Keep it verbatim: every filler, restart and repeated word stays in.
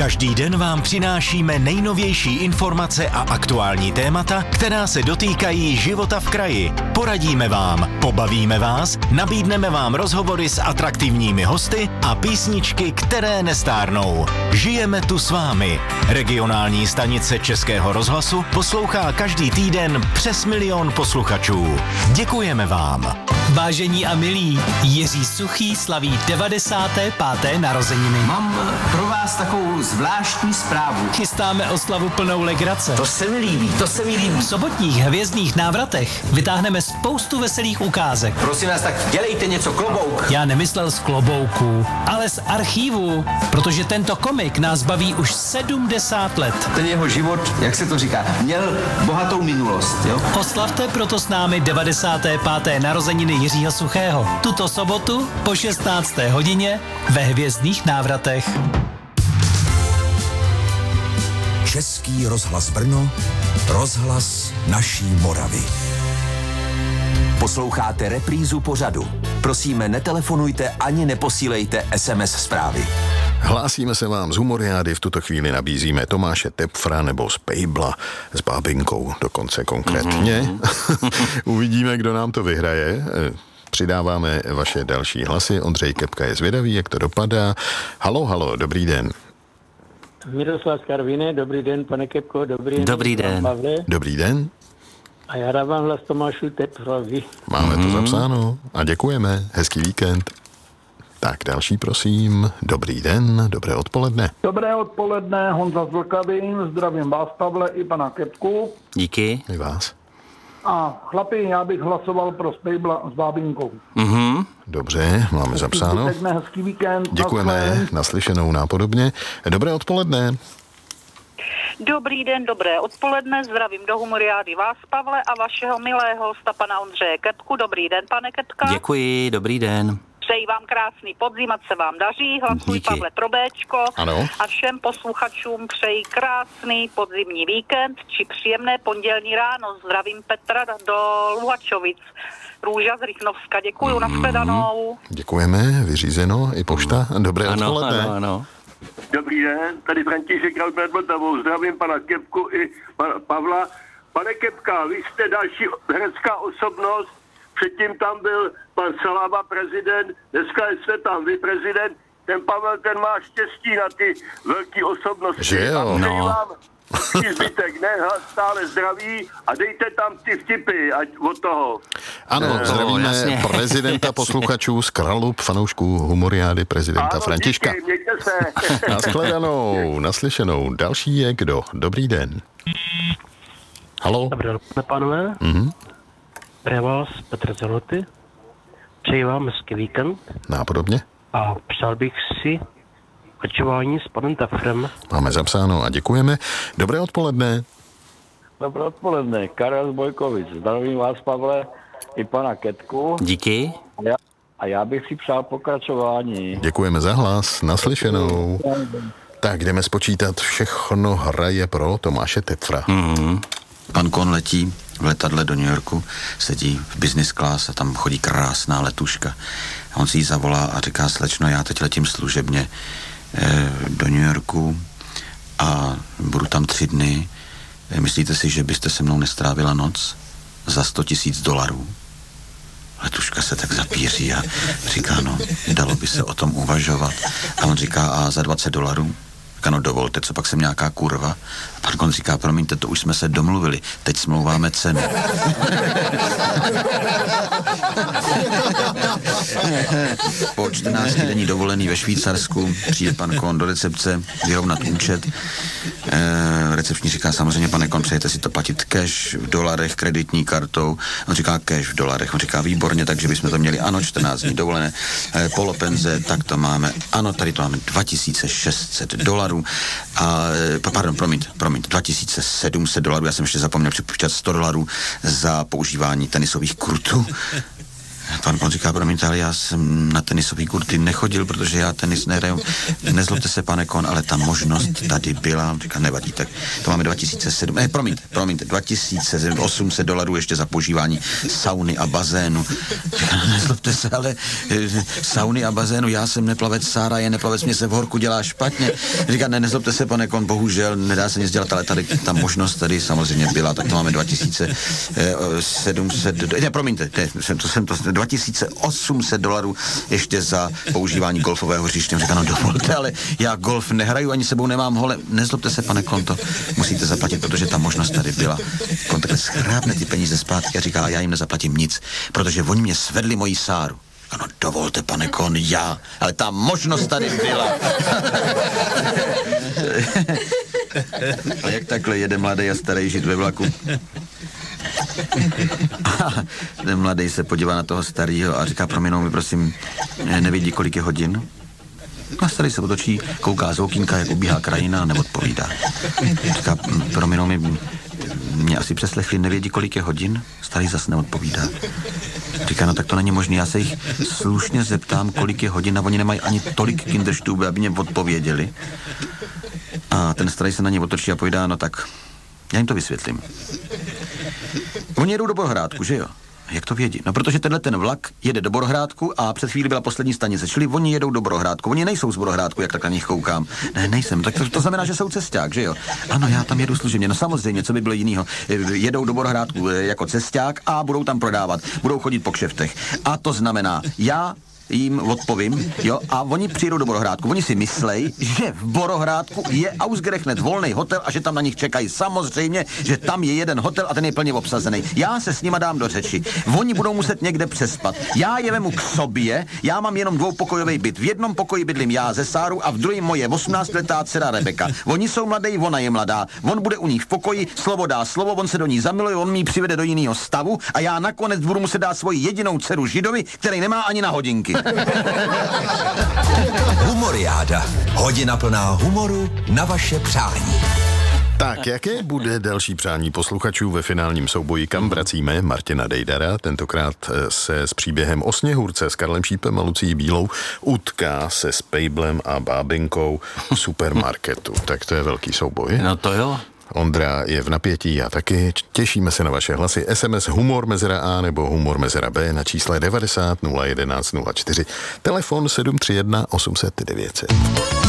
Každý den vám přinášíme nejnovější informace a aktuální témata, která se dotýkají života v kraji. Poradíme vám, pobavíme vás, nabídneme vám rozhovory s atraktivními hosty a písničky, které nestárnou. Žijeme tu s vámi. Regionální stanice Českého rozhlasu poslouchá každý týden přes milion posluchačů. Děkujeme vám. Vážení a milí, Jiří Suchý slaví devadesáté páté narozeniny. Mám pro vás takovou zvláštní zprávu. Chystáme oslavu plnou legrace. To se mi líbí, to se mi líbí. V sobotních hvězdných návratech vytáhneme spoustu veselých ukázek. Prosím vás, tak dělejte něco, klobouk. Já nemyslel z klobouků, ale z archívu, protože tento komik nás baví už sedmdesát let. Ten jeho život, jak se to říká, měl bohatou minulost, jo? Oslavte proto s námi devadesáté páté narozeniny Jiřího Suchého. Tuto sobotu po šestnácté hodině ve hvězdných návratech. Český rozhlas Brno, rozhlas naší Moravy. Posloucháte reprízu pořadu. Prosíme, netelefonujte ani neposílejte es em es zprávy. Hlásíme se vám z Humoriády, v tuto chvíli nabízíme Tomáše Tepfra nebo Spejbla s bábinkou, dokonce konkrétně. Mm-hmm. Uvidíme, kdo nám to vyhraje. Přidáváme vaše další hlasy. Ondřej Kepka je zvědavý, jak to dopadá. Halo, halo, dobrý den. Miroslav z Karviné, dobrý den, pane Kepko, dobrý den. Dobrý den. Pavle. Dobrý den. A já dávám hlas Tomášu Tepfrovi. Máme mm-hmm. to zapsáno a děkujeme. Hezký víkend. Tak další, prosím. Dobrý den, dobré odpoledne. Dobré odpoledne, Honza z Vlkavy, zdravím vás, Pavle, i pana Kepku. Díky. I vás. A chlapi, já bych hlasoval pro Spejbla s bábinkou. Mhm. Dobře, máme hezký zapsáno. Hezký, hezký víkend. Děkujeme, naslyšenou nápodobně. Dobré odpoledne. Dobrý den, dobré odpoledne, zdravím do Humoriády vás, Pavle, a vašeho milého hosta, pana Ondřeje Kepku. Dobrý den, pane Kepka. Děkuji, dobrý den. Přeji vám krásný podzim, ať se vám daří, hlasuj Díky. Pavle pro Béčko. Ano. A všem posluchačům přeji krásný podzimní víkend, či příjemné pondělní ráno. Zdravím Petra do Luhačovic. Růža z Rychnovska, děkuju, mm. nashledanou. Děkujeme, vyřízeno, i pošta. Dobré ano, odpoledne. Ano, ano. Dobrý den, tady František Kraut nad Vltavou. Zdravím pana Kepku i pana Pavla. Pane Kepka, vy jste další herecká osobnost. Předtím tam byl pan Saláva prezident, dneska jste tam vy prezident. Ten Pavel, ten má štěstí na ty velké osobnosti. Že jo, no. no. Zbytek, ne, stále zdraví a dejte tam ty vtipy, ať od toho. Ano, no, zdravíme jasně. prezidenta posluchačů z Kralup, fanoušků Humoriády, prezidenta ano, Františka. Díky, mějte se. Nashledanou, naslyšenou. Další je kdo? Dobrý den. Halo? Dobré odpoledne, pánové. Mhm. Přeji vás, Petr Zeloty. Přeji vám hezký víkend. Nápodobně? A přál bych si očování s panem Tepfrem. Máme zapsáno a děkujeme. Dobré odpoledne. Dobré odpoledne, Karel z Bojkovic. Zdravím vás, Pavle, i pana Ketku. Díky. A já, a já bych si přál pokračování. Děkujeme za hlas, naslyšenou. Tak jdeme spočítat, všechno hraje pro Tomáše Tepfra. Mm-hmm. Pan Kohn letí v letadle do New Yorku, sedí v business class a tam chodí krásná letuška. A on si ji zavolá a říká: slečno, já teď letím služebně eh, do New Yorku a budu tam tři dny. Eh, myslíte si, že byste se mnou nestrávila noc za sto tisíc dolarů? Letuška se tak zapíří a říká: no, dalo by se o tom uvažovat. A on říká: a za dvacet dolarů? Říká: no dovolte, co pak jsem nějaká kurva? A pan Kohn říká: promiňte, to už jsme se domluvili, teď smlouváme cenu. Po čtrnácti denní dovolený ve Švýcarsku přijde pan Kohn do recepce vyrovnat účet. E, recepční říká: samozřejmě, pane Kohn, přejete si to platit cash v dolarech, kreditní kartou? On říká: cash v dolarech. On říká: výborně, takže bychom to měli, ano, čtrnáct dní dovolené, e, polopenze, tak to máme, ano, tady to máme dva tisíce šest set dolarů a, pardon, promiň, promiň, dva tisíce sedm set dolarů, já jsem ještě zapomněl připočítat sto dolarů za používání tenisových krutů. Pan Kon říká, promiňte, ale já jsem na tenisový kurty nechodil, protože já tenis nehraju. Nezlobte se, pane Kon, ale ta možnost tady byla. Říká, nevadí, tak to máme dva tisíce sedm. Ne, promiňte, promiňte, dva tisíce osm set dolarů ještě za používání sauny a bazénu. Říká, nezlobte se, ale e, sauny a bazénu, já jsem neplavec, Sára je neplavec, mě se v horku dělá špatně. Říká, ne, nezlobte se, pane Kon, bohužel, nedá se nic dělat, ale tady ta možnost tady samozřejmě byla, tak to máme dva tisíce sedm set, ne, promiňte, ne, to jsem to, dva tisíce osm set dolarů ještě za používání golfového hřiště. Říká, no dovolte, ale já golf nehraju, ani sebou nemám hole. Nezlobte se, pane Konto, musíte zaplatit, protože ta možnost tady byla. Kon takhle schrábne ty peníze zpátky a říká, já jim nezaplatím nic, protože oni mě svedli moji Sáru. Ano, dovolte, pane Kon, já, ale ta možnost tady byla. A jak takhle jede mladý a starý žít ve vlaku? A ten mladý se podívá na toho starého a říká, prominou mi, prosím, nevidí, kolik je hodin? A starý se otočí, kouká z okýnka, jak ubíhá krajina a neodpovídá. Říká, prominou mi, mě asi přeslechli, nevědí, kolik je hodin? Starý zase neodpovídá. Říká, no tak to není možné, já se jich slušně zeptám, kolik je hodin a oni nemají ani tolik kinderstube, aby mě odpověděli. A ten starý se na ně otočí a povídá, no tak, já jim to vysvětlím. Oni jedou do Borohrádku, že jo? Jak to vědí? No, protože tenhle ten vlak jede do Borohrádku a před chvíli byla poslední stanice, čili oni jedou do Borohrádku. Oni nejsou z Borohrádku, jak tak na nich koukám. Ne, nejsem. Tak to, to znamená, že jsou cesták, že jo? Ano, já tam jedu služebně. No samozřejmě, co by bylo jinýho? Jedou do Borohrádku jako cesták a budou tam prodávat. Budou chodit po kšeftech. A to znamená, já jim odpovím, jo, a oni přijedou do Borohrádku. Oni si myslej, že v Borohrádku je ausgerechnet volný hotel a že tam na nich čekají. Samozřejmě, že tam je jeden hotel a ten je plně obsazený. Já se s nima dám do řeči. Oni budou muset někde přespat. Já je vemu k sobě, já mám jenom dvoupokojový byt. V jednom pokoji bydlím já ze Sárou a v druhém moje osmnáctiletá dcera Rebeka. Oni jsou mladý, ona je mladá. On bude u nich v pokoji, slovo dá slovo, on se do ní zamiluje, on mi přivede do jiného stavu a já nakonec budu muset dát svoji jedinou dceru Židovi, který nemá ani na hodinky. Humoriáda. Hodina plná humoru na vaše přání. Tak, jaké bude další přání posluchačů ve finálním souboji, kam vracíme Martina Dejdara, tentokrát se s příběhem o Sněhurce s Karlem Šípem a Lucí Bílou utká se s Pejblem a Bábinkou v supermarketu. Tak to je velký souboj. No to jo. Ondra je v napětí, já taky. Těšíme se na vaše hlasy. es em es humor mezera A nebo humor mezera B na čísle devadesát nula jedenáct nula čtyři. Telefon sedm tři jedna osm set devět set.